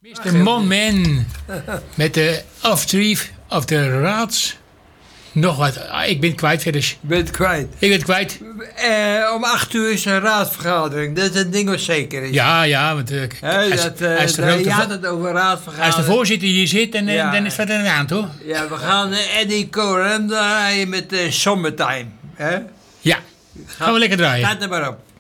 Mr. Monman met de aftrief of de raads. Nog wat. Ik ben kwijt verder. Ben kwijt. Ik ben kwijt. Om 8 uur is een raadsvergadering. Dat is een ding wat zeker is. Ja, want je had het over raadsvergadering. als de voorzitter hier zit, en, Ja. dan is het aan de hand, hoor. Ja, we gaan Eddie Cohen draaien met Summertime. Hè? Ja, gaan we lekker draaien. Gaat er maar op.